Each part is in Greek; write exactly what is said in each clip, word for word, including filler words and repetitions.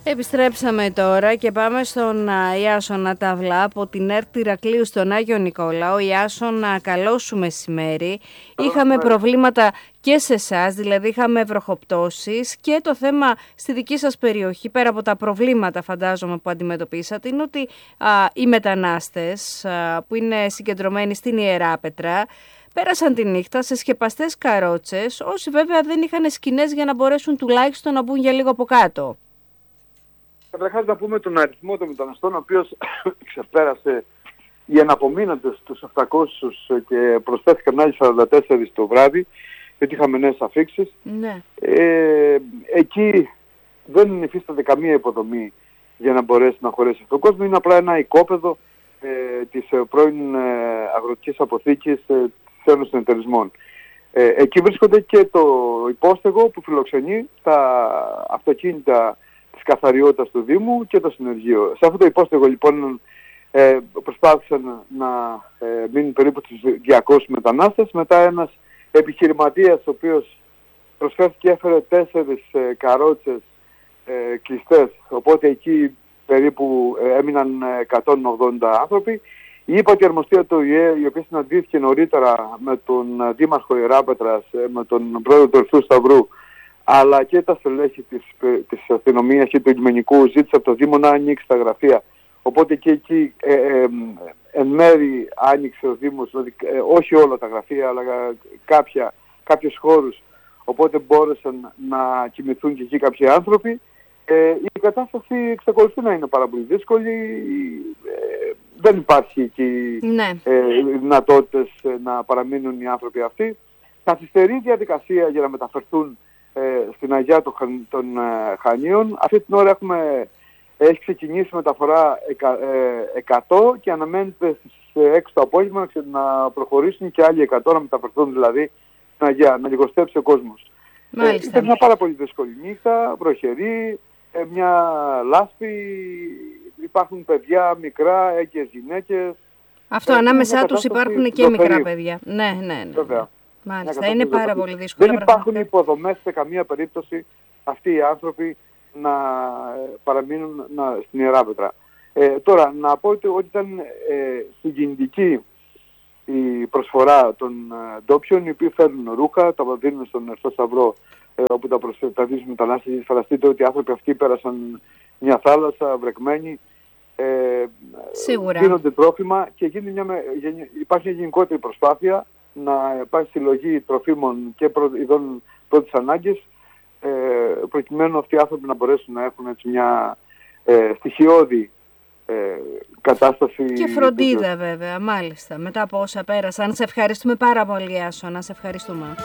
Επιστρέψαμε τώρα και πάμε στον Ιάσονα Ταυλά από την ΕΡΤ Ηρακλείου στον Άγιο Νικόλαο. Ιάσονα, καλό σου μεσημέρι. Είχαμε προβλήματα και σε εσάς, δηλαδή είχαμε βροχοπτώσεις, και το θέμα στη δική σας περιοχή, πέρα από τα προβλήματα φαντάζομαι που αντιμετωπίσατε, είναι ότι α, οι μετανάστες α, που είναι συγκεντρωμένοι στην Ιεράπετρα πέρασαν τη νύχτα σε σκεπαστές καρότσες, όσοι βέβαια δεν είχαν σκηνές για να μπορέσουν τουλάχιστον να μπουν για λίγο από κάτω. Καταρχάς να πούμε τον αριθμό των μεταναστών, ο οποίος ξεπέρασε οι αναπομείνοντες τους επτακόσιους και προσθέθηκαν άλλοι σαράντα τέσσερα το βράδυ, γιατί είχαμε νέες αφίξεις. Ναι. Ε, εκεί δεν υφίσταται καμία υποδομή για να μπορέσει να χωρέσει αυτόν τον κόσμο. Είναι απλά ένα οικόπεδο ε, της ε, πρώην ε, αγροτικής αποθήκης ε, της Ένωσης Συνεταιρισμών. Ε, εκεί βρίσκονται και το υπόστεγο που φιλοξενεί τα αυτοκίνητα της καθαριότητας του Δήμου και το συνεργείο. Σε αυτό το υπόστεγο λοιπόν ε, προσπάθησαν να ε, μείνουν περίπου τους διακόσιους μετανάστες. Μετά ένας επιχειρηματίας, ο οποίος προσφέρθηκε, έφερε τέσσερις ε, καρότσες ε, κλειστές, οπότε εκεί περίπου ε, έμειναν εκατόν ογδόντα άνθρωποι. Η ύπατη αρμοστία του ΟΗΕ, η οποία συναντήθηκε νωρίτερα με τον Δήμαρχο Ιεράπετρας, ε, με τον πρόεδρο του Ερυθρού Σταυρού, αλλά και τα στελέχη της, της αστυνομίας και του λιμενικού, ζήτησε από το Δήμο να ανοίξει τα γραφεία. Οπότε και εκεί ε, ε, εν μέρη άνοιξε ο Δήμος, δηλαδή ε, όχι όλα τα γραφεία, αλλά κάποια, κάποιους χώρους, οπότε μπόρεσαν να κοιμηθούν και εκεί κάποιοι άνθρωποι. Ε, η κατάσταση εξακολουθεί να είναι πάρα πολύ δύσκολη, ε, δεν υπάρχει εκεί ναι. ε, δυνατότητες να παραμείνουν οι άνθρωποι αυτοί. Καθυστερεί η διαδικασία για να μεταφερθούν ε, στην Αγιά των, των ε, Χανίων. Αυτή την ώρα έχουμε, έχει ξεκινήσει μεταφορά εκατό και αναμένεται στις έξι το απόγευμα να προχωρήσουν και άλλοι εκατό να μεταφερθούν δηλαδή στην Αγιά, να λιγοστέψει ο κόσμος. Ε, ήταν μια πάρα πολύ δύσκολη νύχτα, βροχερή, ε, μια λάσπη, υπάρχουν παιδιά μικρά, έγκυες γυναίκες. Αυτό, ε, ανάμεσά τους υπάρχουν και μικρά παιδιά. Ναι, ναι, ναι. Βέβαια. Μάλιστα, είναι πάρα πολύ δύσκολο. Δεν υπάρχουν υποδομές σε καμία περίπτωση αυτοί οι άνθρωποι να παραμείνουν να, στην Ιεράπετρα. Ε, τώρα, να πω ότι ήταν ε, συγκινητική η προσφορά των ε, ντόπιων, οι οποίοι φέρνουν ρούχα, τα δίνουν στον Ερυθρό Σταυρό, ε, όπου τα προσθέτουν μετανάστες. Φανταστείτε ότι οι άνθρωποι αυτοί πέρασαν μια θάλασσα βρεγμένη, ε, Σίγουρα. δίνονται τρόφιμα και γίνει μια, υπάρχει μια γενικότερη προσπάθεια να υπάρχει συλλογή τροφίμων και προ, ειδών πρώτης ανάγκης, ε, προκειμένου αυτοί οι άνθρωποι να μπορέσουν να έχουν έτσι μια ε, στοιχειώδη ε, κατάσταση. Και φροντίδα βέβαια, μάλιστα, μετά από όσα πέρασαν. Σε ευχαριστούμε πάρα πολύ, Ιάσονα, σε ευχαριστούμε.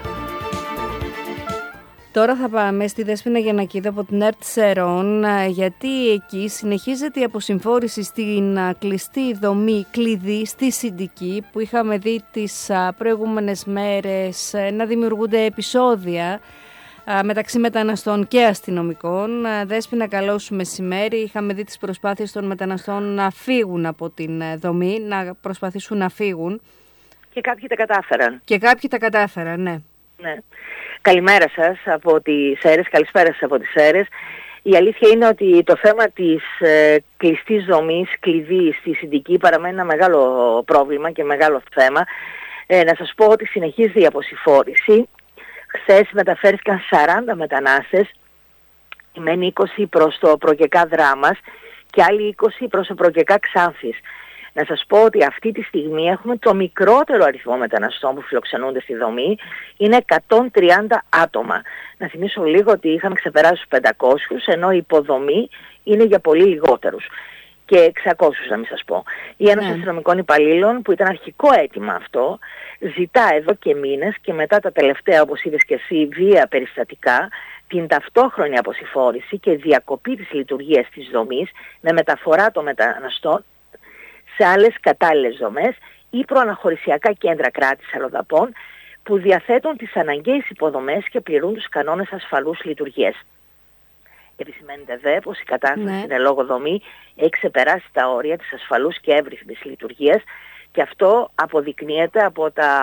Τώρα θα πάμε στη Δέσποινα Γιαννακίδου από την ΕΡΤ Σερών, γιατί εκεί συνεχίζεται η αποσυμφόρηση στην κλειστή δομή κλειδί στη Συντική, που είχαμε δει τις προηγούμενες μέρες να δημιουργούνται επεισόδια μεταξύ μεταναστών και αστυνομικών. Δέσποινα, καλό σου μεσημέρι. Είχαμε δει τις προσπάθειες των μεταναστών να φύγουν από την δομή, να προσπαθήσουν να φύγουν. Και κάποιοι τα κατάφεραν. Και κάποιοι τα κατάφεραν, ναι. Ναι. Καλημέρα σας από τις Σέρρες, καλησπέρα σας από τις Σέρρες. Η αλήθεια είναι ότι το θέμα της ε, κλειστής δομής, κλειδί στη Συντική, παραμένει ένα μεγάλο πρόβλημα και μεγάλο θέμα. Ε, να σας πω ότι συνεχίζει η αποσυμφόρηση. Χθες μεταφέρθηκαν σαράντα μετανάστες, μένει είκοσι προς το Προκεκά Δράμας και άλλοι είκοσι προς το Προκεκά Ξάνθης. Να σας πω ότι αυτή τη στιγμή έχουμε το μικρότερο αριθμό μεταναστών που φιλοξενούνται στη δομή, είναι εκατόν τριάντα άτομα. Να θυμίσω λίγο ότι είχαμε ξεπεράσει τους πεντακόσιους, ενώ η υποδομή είναι για πολύ λιγότερους. Και εξακόσιους να μην σας πω. Η Ένωση Ναι. Αστυνομικών Υπαλλήλων, που ήταν αρχικό αίτημα αυτό, ζητά εδώ και μήνες και μετά τα τελευταία, όπως είδες και εσύ, βία περιστατικά, την ταυτόχρονη αποσυμφόρηση και διακοπή της λειτουργίας της δομής με μεταφορά των μεταναστών σε άλλες κατάλληλες δομές ή προαναχωρησιακά κέντρα κράτης αλλοδαπών που διαθέτουν τις αναγκαίες υποδομές και πληρούν τους κανόνες ασφαλούς λειτουργίας. Επισημαίνεται δε πως η κατάσταση Ναι. στην ελόγω δομή έχει ξεπεράσει τα όρια της ασφαλούς και εύρυθμης λειτουργίας και αυτό αποδεικνύεται από τα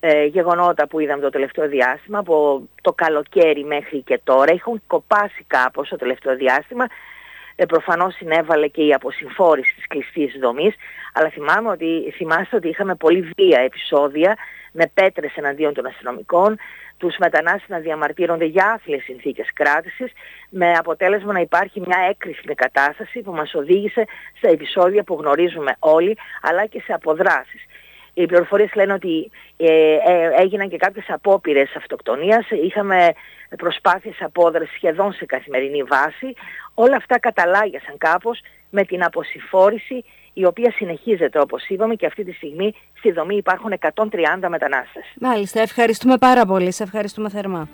ε, γεγονότα που είδαμε το τελευταίο διάστημα, από το καλοκαίρι μέχρι και τώρα. Έχουν κοπάσει κάπως το τελευταίο διάστημα. Ε, προφανώς συνέβαλε και η αποσυμφόρηση της κλειστής δομής, αλλά θυμάμαι ότι, θυμάστε ότι είχαμε πολύ βία επεισόδια με πέτρες εναντίον των αστυνομικών, τους μετανάστες να διαμαρτύρονται για άθλιες συνθήκες κράτησης, με αποτέλεσμα να υπάρχει μια έκρηθμη κατάσταση που μας οδήγησε σε επεισόδια που γνωρίζουμε όλοι, αλλά και σε αποδράσεις. Οι πληροφορίες λένε ότι ε, ε, έγιναν και κάποιες απόπειρες αυτοκτονίας, είχαμε προσπάθειες απόδρασης σχεδόν σε καθημερινή βάση. Όλα αυτά καταλάγιασαν κάπως με την αποσυμφόρηση, η οποία συνεχίζεται όπως είπαμε, και αυτή τη στιγμή στη δομή υπάρχουν εκατόν τριάντα μετανάστες. Μάλιστα, ευχαριστούμε πάρα πολύ, σε ευχαριστούμε θερμά.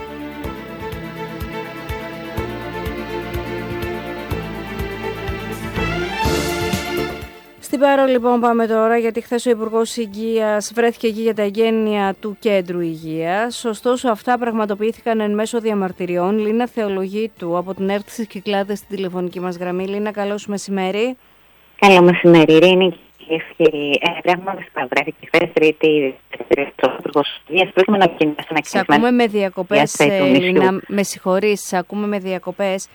Στην Πάρο λοιπόν πάμε τώρα, γιατί χθες ο Υπουργός Υγείας βρέθηκε εκεί για τα εγγένεια του Κέντρου Υγείας. Ωστόσο αυτά πραγματοποιήθηκαν εν μέσω διαμαρτυριών. Λίνα Θεολογίτου από την ΕΡΤ στις Κυκλάδες στην τηλεφωνική μας γραμμή. Λίνα, καλώς μεσημέρι. Καλό μεσημέρι, Ειρήνη και ευχή. Ε, πράγματι βρέθηκε χθες Τρίτη ο Υπουργός Υγείας. Πρέπει να κινηθεί ένα Σε ακούμε με διακοπές, Λίνα, με συγχωρείς, σε ακούμε με διακοπές.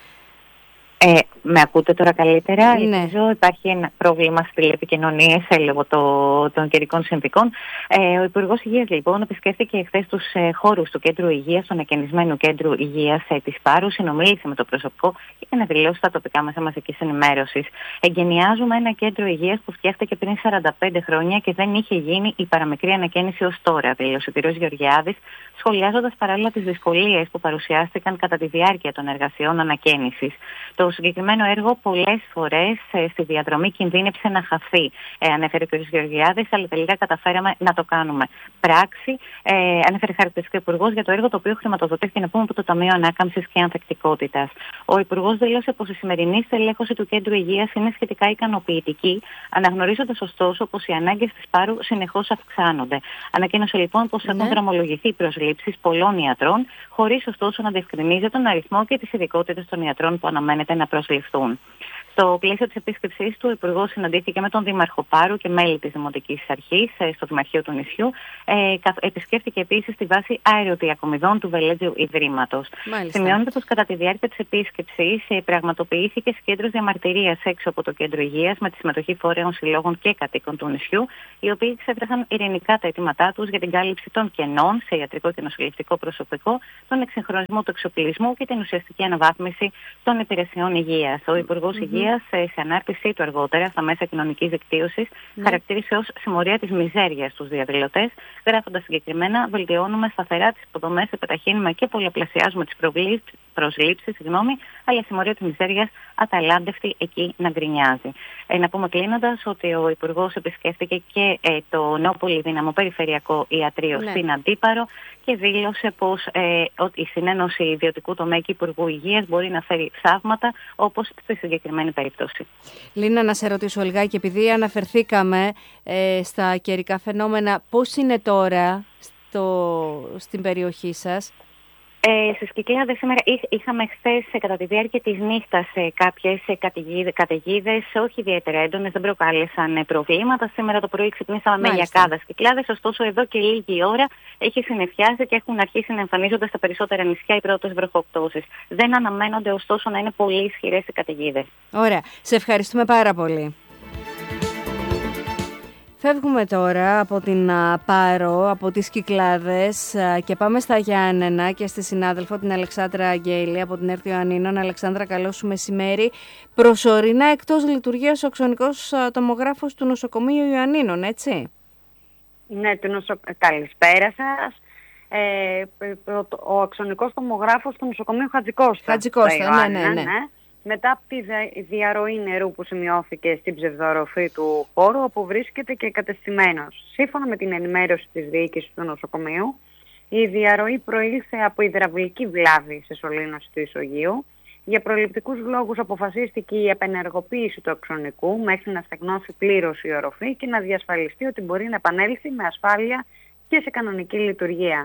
Ε, με ακούτε τώρα καλύτερα? Ναι. Ελπίζω. Υπάρχει ένα πρόβλημα στις τηλεπικοινωνίες λόγω το, των καιρικών συνθήκων. Ε, ο Υπουργός Υγείας λοιπόν επισκέφθηκε χθες τους ε, χώρους του Κέντρου Υγείας, του ανακαινισμένου Κέντρου Υγείας ε, της Πάρου, συνομίλησε με το προσωπικό και έκανε δηλώσεις στα τοπικά μέσα μαζικής ενημέρωσης. Εγκαινιάζουμε ένα κέντρο υγείας που φτιάχτηκε πριν σαράντα πέντε χρόνια και δεν είχε γίνει η παραμικρή ανακαίνιση ως τώρα, δήλωσε ο κ. Γεωργιάδης, σχολιάζοντας παράλληλα τις δυσκολίες που παρουσιάστηκαν κατά τη διάρκεια των εργασιών ανακαίνισης. Το συγκεκριμένο έργο πολλές φορές ε, στη διαδρομή κινδύνεψε να χαθεί, ε, ανέφερε ο κ. Γεωργιάδης, αλλά τελικά καταφέραμε να το κάνουμε πράξη. Ε, ανέφερε χαρακτηριστικό Υπουργός για το έργο το οποίο χρηματοδοτήθηκε να πούμε από το Ταμείο Ανάκαμψης και Ανθεκτικότητας. Ο Υπουργός δήλωσε πως η σημερινή στελέχωση του Κέντρου Υγείας είναι σχετικά ικανοποιητική, αναγνωρίζοντας ωστόσο πως οι ανάγκες της Πάρου συνεχώς αυξάνονται. Ανακοίνωσε λοιπόν πως Ναι. έχουν δρομολογηθεί προσλήψεις πολλών ιατρών, χωρίς ωστόσο να διευκρινίζει τον αριθμό και τις ειδικότητες των ιατρών που αναμένεται να προσληφθούν. Στο πλαίσιο της επίσκεψής του, ο Υπουργός συναντήθηκε με τον Δήμαρχο Πάρου και μέλη της Δημοτικής Αρχής στο Δημαρχείο του νησιού. Ε, επισκέφθηκε επίσης τη βάση αεροδιακομιδών του Βελέτζιου Ιδρύματος. Σημειώνεται πως κατά τη διάρκεια της επίσκεψης ε, πραγματοποιήθηκε συγκέντρωση διαμαρτυρίας έξω από το Κέντρο Υγείας με τη συμμετοχή φορέων, συλλόγων και κατοίκων του νησιού, οι οποίοι εξέφρασαν ειρηνικά τα αιτήματά τους για την κάλυψη των κενών σε ιατρικό και νοσηλευτικό προσωπικό, τον εξυγχρονισμό του εξοπλισμού και την ουσιαστική αναβάθμιση των υπηρεσιών υγείας. Ο Υπουργός mm-hmm. Υγείας, σε ανάρτησή του αργότερα στα μέσα κοινωνικής δικτύωσης, mm-hmm. χαρακτήρισε ως συμμορία της μιζέριας τους διαδηλωτές, γράφοντας συγκεκριμένα: βελτιώνουμε σταθερά τις υποδομές, επιταχύνουμε και πολλαπλασιάζουμε τις προσλήψεις, συγγνώμη, αλλά η συμμορία της μιζέριας αταλάντευτη εκεί να γκρινιάζει. Ε, να πούμε κλείνοντας ότι ο Υπουργός επισκέφθηκε και ε, το νέο πολυδύναμο περιφερειακό ιατρείο ναι. στην Αντίπαρο και δήλωσε πως ε, ότι η συνένωση ιδιωτικού τομέα και Υπουργού Υγείας μπορεί να φέρει θαύματα, όπως στη συγκεκριμένη περίπτωση. Λίνα, να σε ρωτήσω λιγάκι, επειδή αναφερθήκαμε ε, στα καιρικά φαινόμενα, πώς είναι τώρα στο, στην περιοχή σας? Ε, στις Κυκλάδες σήμερα είχαμε χθες κατά τη διάρκεια της νύχτας κάποιες καταιγίδες, όχι ιδιαίτερα έντονες, δεν προκάλεσαν προβλήματα. Σήμερα το πρωί ξυπνήσαμε με λιακάδα στις Κυκλάδες, ωστόσο εδώ και λίγη ώρα έχει συννεφιάσει και έχουν αρχίσει να εμφανίζονται στα περισσότερα νησιά οι πρώτες βροχοπτώσεις. Δεν αναμένονται ωστόσο να είναι πολύ ισχυρές οι καταιγίδες. Ωραία. Σε ευχαριστούμε πάρα πολύ. Φεύγουμε τώρα από την Πάρο, από τις Κυκλάδες και πάμε στα Γιάννενα και στη συνάδελφο την Αλεξάνδρα Αγγέλη από την ΕΡΤ Ιωαννίνων. Αλεξάνδρα, καλό σου μεσημέρι. Προσωρινά εκτός λειτουργίας ο οξονικός τομογράφος του νοσοκομείου Ιωαννίνων, έτσι? Ναι, του νοσο... καλησπέρα σας. Ε, ο, ο οξονικός τομογράφος του νοσοκομείου Χατζικώστα. Χατζικώστα, ναι, ναι, ναι. ναι. Μετά από τη διαρροή νερού που σημειώθηκε στην ψευδοροφή του χώρου, όπου βρίσκεται και κατεστημένος. Σύμφωνα με την ενημέρωση της διοίκησης του νοσοκομείου, η διαρροή προήλθε από υδραυλική βλάβη σε σωλήνωση του ισογείου. Για προληπτικούς λόγους αποφασίστηκε η επενεργοποίηση του οξονικού μέχρι να στεγνώσει πλήρως η οροφή και να διασφαλιστεί ότι μπορεί να επανέλθει με ασφάλεια και σε κανονική λειτουργία.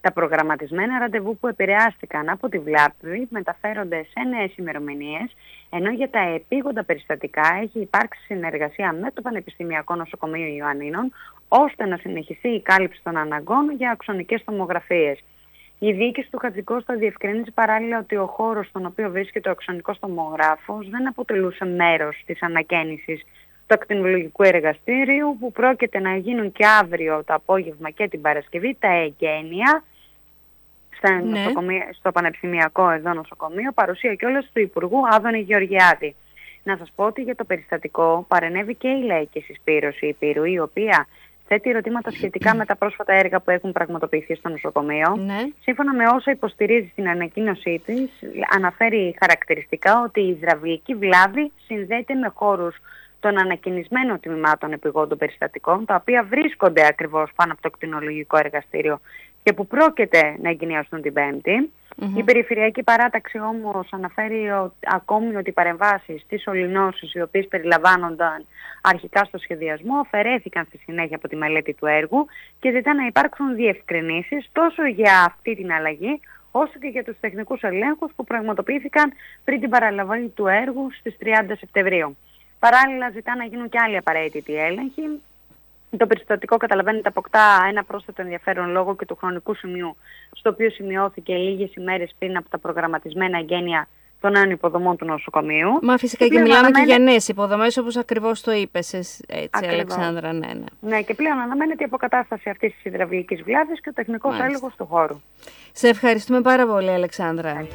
Τα προγραμματισμένα ραντεβού που επηρεάστηκαν από τη βλάβη μεταφέρονται σε νέες ημερομηνίες, ενώ για τα επίγοντα περιστατικά έχει υπάρξει συνεργασία με το Πανεπιστημιακό Νοσοκομείο Ιωαννίνων, ώστε να συνεχιστεί η κάλυψη των αναγκών για αξονικές τομογραφίες. Η διοίκηση του Χατζικώστα διευκρινίζει παράλληλα ότι ο χώρος στον οποίο βρίσκεται ο αξονικός τομογράφος δεν αποτελούσε μέρος της ανακαίνησης του ακτινολογικού εργαστήριου, που πρόκειται να γίνουν και αύριο το απόγευμα και την Παρασκευή τα εγγένεια ναι. στο Πανεπιστημιακό εδώ νοσοκομείο, παρουσία κιόλας του Υπουργού Άδωνη Γεωργιάδη. Να σας πω ότι για το περιστατικό παρενέβη και η Λαϊκή Συσπήρωση Υπήρου, η οποία θέτει ερωτήματα σχετικά με τα πρόσφατα έργα που έχουν πραγματοποιηθεί στο νοσοκομείο. Ναι. Σύμφωνα με όσα υποστηρίζει στην ανακοίνωσή της, αναφέρει χαρακτηριστικά ότι η υδραυλική βλάβη συνδέεται με χώρους των ανακαινισμένων τμήματων επιγόντων περιστατικών, τα οποία βρίσκονται ακριβώς πάνω από το κτηνολογικό εργαστήριο και που πρόκειται να εγκαινιαστούν την Πέμπτη. Mm-hmm. Η περιφερειακή παράταξη όμως αναφέρει ο, ακόμη ότι οι παρεμβάσεις στις ολυνώσεις, οι οποίες περιλαμβάνονταν αρχικά στο σχεδιασμό, αφαιρέθηκαν στη συνέχεια από τη μελέτη του έργου και ζητά να υπάρξουν διευκρινήσεις τόσο για αυτή την αλλαγή, όσο και για τους τεχνικούς ελέγχους που πραγματοποιήθηκαν πριν την παραλαβή του έργου στις τριάντα Σεπτεμβρίου. Παράλληλα ζητά να γίνουν και άλλοι απαραίτητοι έλεγχοι. Το περιστατικό, καταλαβαίνετε, αποκτά ένα πρόσθετο ενδιαφέρον λόγω και του χρονικού σημείου, στο οποίο σημειώθηκε λίγες ημέρες πριν από τα προγραμματισμένα εγγένεια των νέων υποδομών του νοσοκομείου. Μα φυσικά και, και μιλάμε αναμένε... και για νέες υποδομές, όπως ακριβώς το είπες έτσι, ακριβώς. Αλεξάνδρα. Ναι, ναι. ναι, και πλέον αναμένεται η αποκατάσταση αυτής της υδραυλικής βλάβης και ο τεχνικός έλεγχος του χώρου. Σε ευχαριστούμε πάρα πολύ, Αλεξάνδρα. Μάλιστα.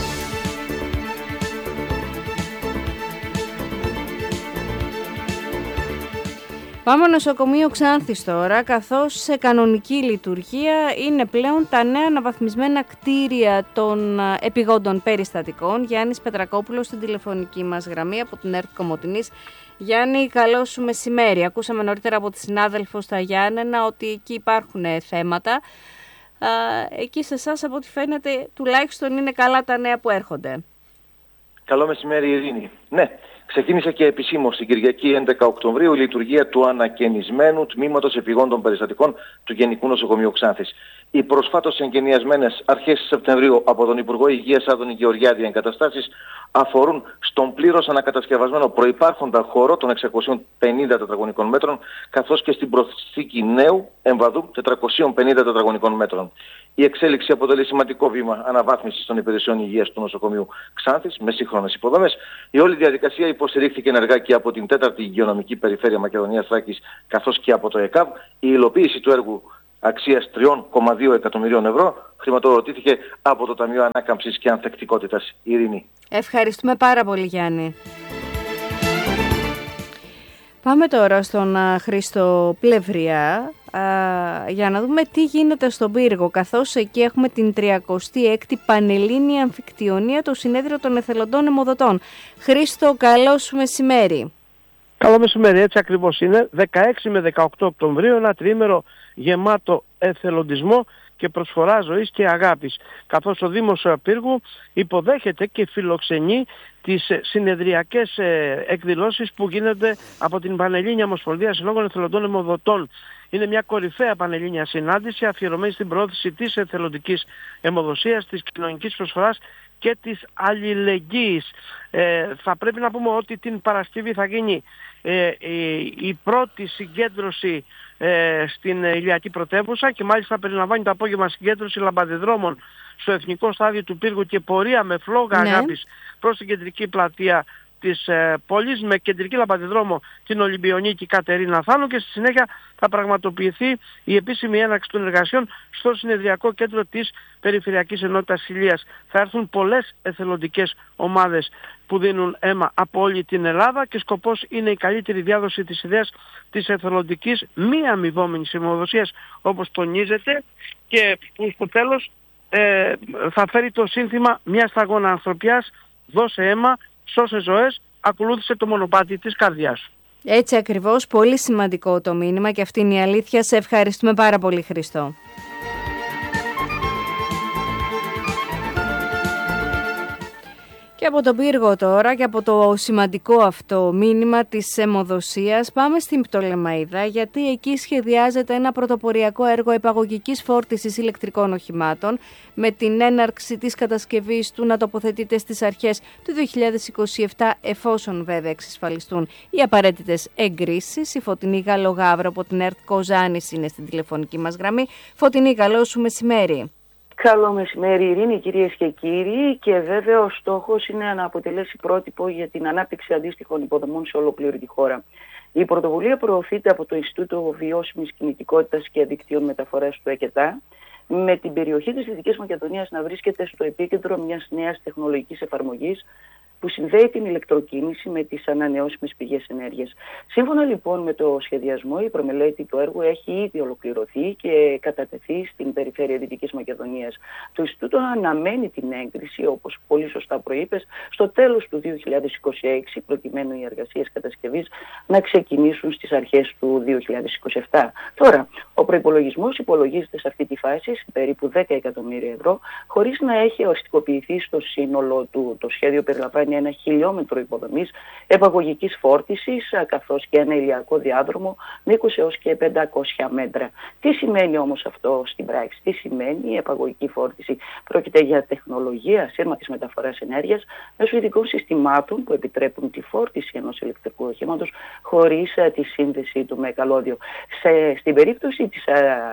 Πάμε νοσοκομείο Ξάνθης τώρα, καθώς σε κανονική λειτουργία είναι πλέον τα νέα αναβαθμισμένα κτίρια των επιγόντων περιστατικών. Γιάννης Πετρακόπουλος στην τηλεφωνική μας γραμμή από την ΕΡΤ Κομοτηνής. Γιάννη, καλό σου μεσημέρι. Ακούσαμε νωρίτερα από τη συνάδελφο στα Γιάννενα ότι εκεί υπάρχουν θέματα. Εκεί σε εσάς, από ό,τι φαίνεται, τουλάχιστον είναι καλά τα νέα που έρχονται. Καλό μεσημέρι, Ειρήνη. Ναι. Ξεκίνησε και επισήμως την Κυριακή έντεκα Οκτωβρίου η λειτουργία του ανακαινισμένου τμήματος επιγόντων περιστατικών του Γενικού Νοσοκομείου Ξάνθης. Οι προσφάτως εγκαινιασμένες αρχές Σεπτεμβρίου από τον Υπουργό Υγείας Άδωνη Γεωργιάδη εγκαταστάσεις αφορούν στον πλήρως ανακατασκευασμένο προϋπάρχοντα χώρο των εξακοσίων πενήντα τετραγωνικών μέτρων, καθώς και στην προσθήκη νέου εμβαδού τετρακοσίων πενήντα τετραγωνικών μέτρων. Η εξέλιξη αποτελεί σημαντικό βήμα αναβάθμισης των υπηρεσιών υγείας του νοσοκομείου Ξάνθης με σύγχρονες υποδομές. Η όλη διαδικασία υποστηρίχθηκε ενεργά και από την τέταρτη Υγειονομική Περιφέρεια Μακεδονίας Θράκης, καθώς και από το ΕΚΑΒ. Η υλοποίηση του έργου αξίας τρία κόμμα δύο εκατομμυρίων ευρώ χρηματοδοτήθηκε από το Ταμείο Ανάκαμψης και Ανθεκτικότητας. Ειρήνη. Ευχαριστούμε πάρα πολύ, Γιάννη. Πάμε τώρα στον α, Χρήστο Πλευριά α, για να δούμε τι γίνεται στον Πύργο, καθώς εκεί έχουμε την τριακοστή έκτη Πανελλήνια Αμφικτιονία, το Συνέδριο των Εθελοντών Αιμοδοτών. Χρήστο, καλό σου μεσημέρι. Καλό μεσημέρι, έτσι ακριβώς είναι. δεκαέξι με δεκαοκτώ Οκτωβρίου, ένα τριήμερο γεμάτο εθελοντισμό και προσφορά ζωής και αγάπης, καθώς ο Δήμος Πύργου υποδέχεται και φιλοξενεί τις συνεδριακές εκδηλώσεις που γίνονται από την Πανελλήνια Ομοσπονδία Συλλόγων Εθελοντών Αιμοδοτών. Είναι μια κορυφαία πανελλήνια συνάντηση αφιερωμένη στην προώθηση της εθελοντικής αιμοδοσίας, της κοινωνικής προσφοράς και της αλληλεγγύης. Ε, θα πρέπει να πούμε ότι την Παρασκευή θα γίνει ε, η, η πρώτη συγκέντρωση ε, στην Ηλιακή Πρωτεύουσα και μάλιστα θα περιλαμβάνει το απόγευμα συγκέντρωση λαμπαδιδρόμων στο Εθνικό Στάδιο του Πύργου και πορεία με φλόγα ναι. αγάπης προς την κεντρική πλατεία της ε, πόλης με κεντρική λαμπαδιδρόμο την Ολυμπιονίκη Κατερίνα Θάνου, και στη συνέχεια θα πραγματοποιηθεί η επίσημη έναρξη των εργασιών στο συνεδριακό κέντρο της Περιφερειακής Ενότητας Ηλίας. Θα έρθουν πολλές εθελοντικές ομάδες που δίνουν αίμα από όλη την Ελλάδα και σκοπός είναι η καλύτερη διάδοση της ιδέας της εθελοντικής μη αμοιβόμενης αιμοδοσίας, όπως τονίζεται, και που στο τέλος ε, θα φέρει το σύνθημα «Μια σταγόνα ανθρωπιάς, δώσε αίμα, σώσε ζωές, ακολούθησε το μονοπάτι της καρδιάς σου». Έτσι ακριβώς, πολύ σημαντικό το μήνυμα και αυτή είναι η αλήθεια. Σε ευχαριστούμε πάρα πολύ, Χριστό. Και από τον πύργο τώρα και από το σημαντικό αυτό μήνυμα της αιμοδοσίας πάμε στην Πτολεμαΐδα, γιατί εκεί σχεδιάζεται ένα πρωτοποριακό έργο επαγωγικής φόρτισης ηλεκτρικών οχημάτων με την έναρξη της κατασκευής του να τοποθετείται στις αρχές του δύο χιλιάδες είκοσι επτά, εφόσον βέβαια εξασφαλιστούν οι απαραίτητες εγκρίσεις. Η Φωτεινή Γαλλογαύρο από την ΕΡΤ Κοζάνης είναι στην τηλεφωνική μας γραμμή. Φωτεινή, καλό σου μεσημέρι. Καλό μεσημέρι, Ειρήνη, κυρίες και κύριοι, και βέβαια ο στόχος είναι να αποτελέσει πρότυπο για την ανάπτυξη αντίστοιχων υποδομών σε ολόκληρη τη χώρα. Η πρωτοβουλία προωθείται από το Ινστιτούτο Βιώσιμης Κινητικότητας και Δικτύων Μεταφοράς του ΕΚΕΤΑ, με την περιοχή της Δυτικής Μακεδονίας να βρίσκεται στο επίκεντρο μιας νέας τεχνολογικής εφαρμογής που συνδέει την ηλεκτροκίνηση με τις ανανεώσιμες πηγές ενέργειας. Σύμφωνα λοιπόν με το σχεδιασμό, η προμελέτη του έργου έχει ήδη ολοκληρωθεί και κατατεθεί στην περιφέρεια Δυτικής Μακεδονίας. Το Ινστιτούτο αναμένει την έγκριση, όπως πολύ σωστά προείπες, στο τέλος του δύο χιλιάδες είκοσι έξι, προκειμένου οι εργασίες κατασκευής να ξεκινήσουν στις αρχές του δύο χιλιάδες είκοσι επτά. Τώρα, ο προϋπολογισμός υπολογίζεται σε αυτή τη φάση σε περίπου δέκα εκατομμύρια ευρώ, χωρίς να έχει οριστικοποιηθεί στο σύνολο του. Το σχέδιο περιλαμβάνει ένα χιλιόμετρο υποδομής επαγωγικής φόρτισης, καθώς και ένα ηλιακό διάδρομο με είκοσι έως και πεντακόσια μέτρα. Τι σημαίνει όμως αυτό στην πράξη? Τι σημαίνει η επαγωγική φόρτιση? Πρόκειται για τεχνολογία ασύρματης μεταφοράς ενέργειας μέσω ειδικών συστημάτων που επιτρέπουν τη φόρτιση ενός ηλεκτρικού οχήματος χωρίς τη σύνδεση του με καλώδιο. Σε, στην περίπτωση της α,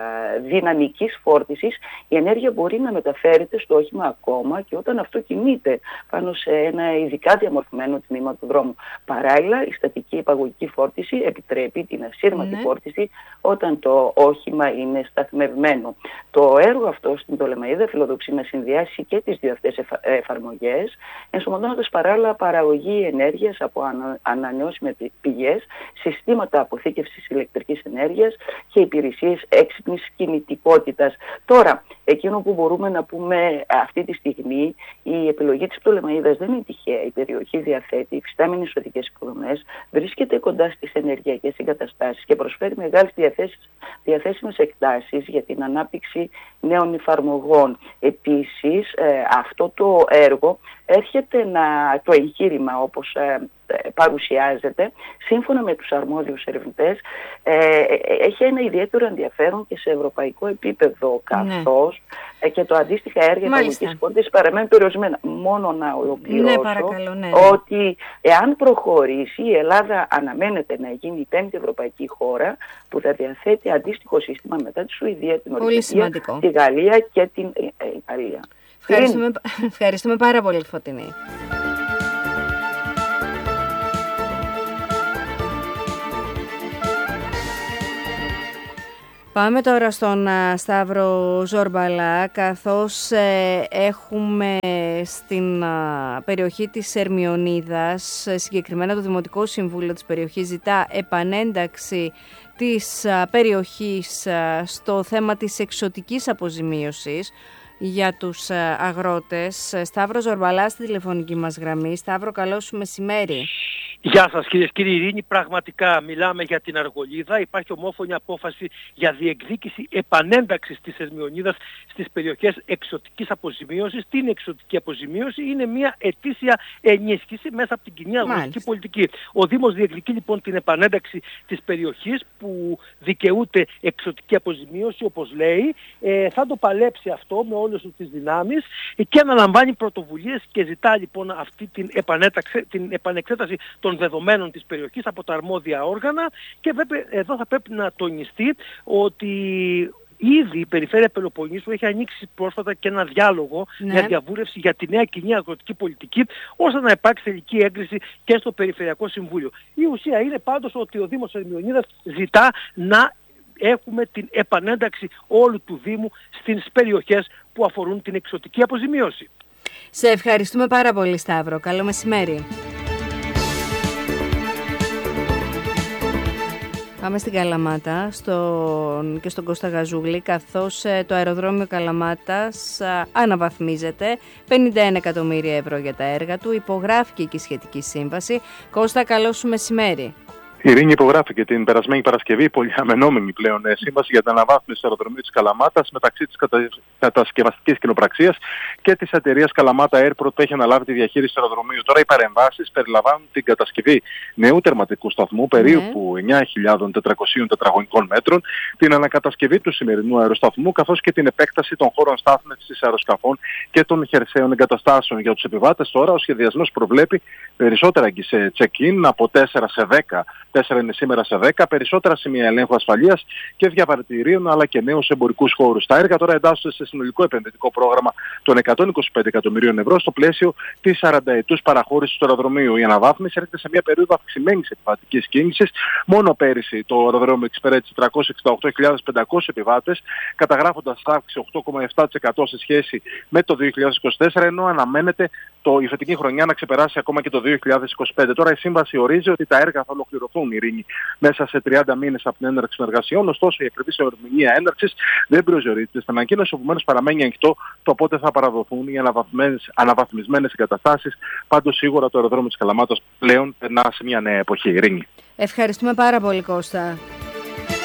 δυναμικής φόρτισης, η ενέργεια μπορεί να μεταφέρεται στο όχημα ακόμα και όταν αυτό κινείται πάνω σε ένα ειδικά διαμορφωμένο τμήμα του δρόμου. Παράλληλα, η στατική επαγωγική φόρτιση επιτρέπει την ασύρματη ναι. φόρτιση όταν το όχημα είναι σταθμευμένο. Το έργο αυτό στην Πτολεμαΐδα φιλοδοξεί να συνδυάσει και τις δύο αυτές εφα... εφαρμογές, ενσωματώνοντας παράλληλα παραγωγή ενέργειας από ανα... ανανεώσιμες πηγές, συστήματα αποθήκευσης ηλεκτρικής ενέργειας και υπηρεσίες έξυπνης κινητικότητας. Τώρα, εκείνο που μπορούμε να πούμε αυτή τη στιγμή, η επιλογή της Πτολεμαΐδας δεν είναι τυχαία. Η περιοχή διαθέτει υφιστάμενες οδικές υποδομές, βρίσκεται κοντά στις ενεργειακές εγκαταστάσεις και προσφέρει μεγάλες διαθέσιμες εκτάσεις για την ανάπτυξη νέων εφαρμογών. Επίσης, ε, αυτό το έργο έρχεται να, το εγχείρημα όπως ε, παρουσιάζεται, σύμφωνα με τους αρμόδιους ερευνητές, ε, έχει ένα ιδιαίτερο ενδιαφέρον και σε ευρωπαϊκό επίπεδο, καθώς ναι. και το αντίστοιχα έργα επαγωγικής φόρτισης παραμένουν περιορισμένα. Μόνο να ολοκληρώσω ναι, παρακαλώ, ναι, ναι. ότι εάν προχωρήσει, η Ελλάδα αναμένεται να γίνει η πέμπτη ευρωπαϊκή χώρα που θα διαθέτει αντίστοιχο σύστημα μετά τη Σουηδία, την Ορβηγία, τη Γαλλία και την Ιταλία. Ευχαριστούμε, ευχαριστούμε πάρα πολύ, Φωτεινή. Πάμε τώρα στον Σταύρο Ζορμπαλά, καθώς ε, έχουμε στην α, περιοχή της Ερμιονίδας, συγκεκριμένα το Δημοτικό Συμβούλιο της περιοχής ζητά επανένταξη της α, περιοχής α, στο θέμα της εξωτικής αποζημίωσης για τους α, αγρότες. Σταύρο Ζορμπαλά στη τηλεφωνική μας γραμμή. Σταύρο, καλό σου μεσημέρι. Γεια σας κυρίες και κύριοι. Ειρήνη, πραγματικά μιλάμε για την Αργολίδα. Υπάρχει ομόφωνη απόφαση για διεκδίκηση επανένταξης της Ερμιονίδας στις περιοχές εξωτικής αποζημίωσης. Τι εξωτική αποζημίωση? Είναι μια ετήσια ενίσχυση μέσα από την κοινή αγροτική πολιτική. Ο Δήμος διεκδικεί λοιπόν την επανένταξη της περιοχής που δικαιούται εξωτική αποζημίωση, όπως λέει. Ε, θα το παλέψει αυτό με όλες τις δυνάμεις και αναλαμβάνει πρωτοβουλίες και ζητά λοιπόν αυτή την, την επανεξέταση των δεδομένων της περιοχής από τα αρμόδια όργανα. Και βέβαια εδώ θα πρέπει να τονιστεί ότι ήδη η Περιφέρεια Πελοποννήσου έχει ανοίξει πρόσφατα και ένα διάλογο, ναι. μια διαβούλευση για τη νέα κοινή αγροτική πολιτική, ώστε να υπάρξει τελική έγκριση και στο Περιφερειακό Συμβούλιο. Η ουσία είναι πάντως ότι ο Δήμος Ερμιονίδας ζητά να έχουμε την επανένταξη όλου του Δήμου στις περιοχές που αφορούν την εξωτική αποζημίωση. Σε ευχαριστούμε πάρα πολύ, Σταύρο. Καλό μεσημέρι. Πάμε στην Καλαμάτα στον, και στον Κώστα Γαζούλη, καθώς ε, το αεροδρόμιο Καλαμάτας α, αναβαθμίζεται. πενήντα ένα εκατομμύρια ευρώ για τα έργα του. Υπογράφηκε και η σχετική σύμβαση. Κώστα, καλό σου μεσημέρι. Η Ειρήνη υπογράφηκε την περασμένη Παρασκευή πολύ αμενόμενη πλέον σύμβαση για την αναβάθμιση του αεροδρομίου της Καλαμάτας μεταξύ της κατα... κατασκευαστικής κοινοπραξίας και της εταιρείας Καλαμάτα Airport που έχει αναλάβει τη διαχείριση του αεροδρομίου. Τώρα οι παρεμβάσεις περιλαμβάνουν την κατασκευή νέου τερματικού σταθμού περίπου mm. εννιά χιλιάδες τετρακόσιων τετραγωνικών μέτρων, την ανακατασκευή του σημερινού αεροσταθμού καθώς και την επέκταση των χώρων στάθμευσης αεροσκαφών και των χερσαίων εγκαταστάσεων. Για τους επιβάτες τώρα ο σχεδιασμός προβλέπει περισσότερα σε check-in από τέσσερα σε δέκα. τέσσερα είναι σήμερα σε δέκα, περισσότερα σημεία ελέγχου ασφαλείας και διαβατηρίων αλλά και νέους εμπορικούς χώρους. Τα έργα τώρα εντάσσονται σε συνολικό επενδυτικό πρόγραμμα των εκατόν είκοσι πέντε εκατομμυρίων ευρώ στο πλαίσιο της σαρανταετούς παραχώρησης του αεροδρομίου. Η αναβάθμιση έρχεται σε μια περίοδο αυξημένης επιβατικής κίνησης. Μόνο πέρυσι το αεροδρόμιο εξυπηρέτησε τριακόσιες εξήντα οκτώ χιλιάδες πεντακόσιους επιβάτες, καταγράφοντας αύξηση οκτώ κόμμα επτά τοις εκατό σε σχέση με το δύο χιλιάδες είκοσι τέσσερα, ενώ αναμένεται το, η φετινή χρονιά να ξεπεράσει ακόμα και το δύο χιλιάδες είκοσι πέντε. Τώρα η σύμβαση ορίζει ότι τα έργα θα ολοκληρωθούν, Ειρήνη, μέσα σε τριάντα μήνες από την έναρξη των εργασιών. Ωστόσο, η ακριβής ημερομηνία έναρξης δεν προσδιορίζεται στην ανακοίνωση, επομένως παραμένει ανοιχτό το πότε θα παραδοθούν οι αναβαθμισμένες εγκαταστάσεις. Πάντως, σίγουρα το αεροδρόμιο της Καλαμάτας πλέον περνά σε μια νέα εποχή, Ειρήνη. Ευχαριστούμε πάρα πολύ, Κώστα.